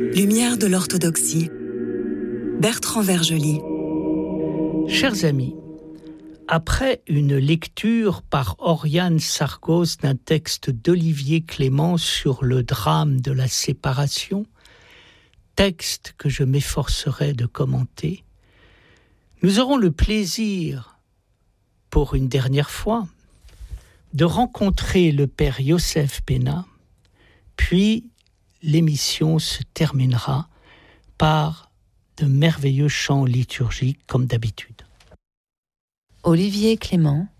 Lumière de l'orthodoxie. Bertrand Vergely. Chers amis, après une lecture par Oriane Sargos d'un texte d'Olivier Clément sur le drame de la séparation, texte que je m'efforcerai de commenter, nous aurons le plaisir, pour une dernière fois, de rencontrer le père Yosef Bena, puis l'émission se terminera par de merveilleux chants liturgiques comme d'habitude. Olivier Clément,